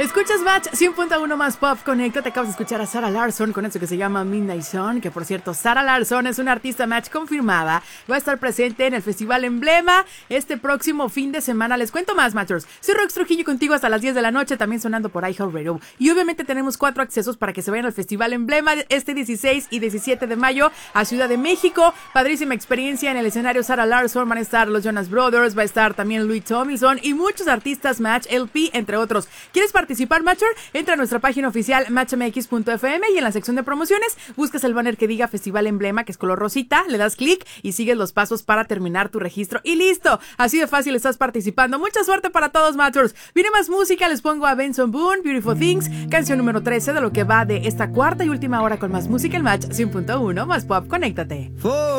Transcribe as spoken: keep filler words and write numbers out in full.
Escuchas Match cien punto uno más Pop Conecta. Te acabas de escuchar a Sarah Larsson con esto que se llama Midnight Sun. Que por cierto, Sarah Larsson es una artista Match confirmada. Va a estar presente en el Festival Emblema este próximo fin de semana. Les cuento más, Matchers. Soy Rox Trujillo contigo hasta las diez de la noche. También sonando por iHeartRadio. Y obviamente tenemos cuatro accesos para que se vayan al Festival Emblema este dieciséis y diecisiete de mayo a Ciudad de México. Padrísima experiencia en el escenario Sarah Larsson. Van a estar los Jonas Brothers. Va a estar también Louis Tomlinson y muchos artistas Match, L P, entre otros. ¿Quieres participar, Matcher? Entra a nuestra página oficial match m x punto f m y en la sección de promociones buscas el banner que diga Festival Emblema, que es color rosita, le das clic y sigues los pasos para terminar tu registro y listo. Así de fácil estás participando. Mucha suerte para todos, Matchers. Viene más música, les pongo a Benson Boone, Beautiful Things, canción número trece de lo que va de esta cuarta y última hora con más música en Match cien punto uno más Pop. Conéctate.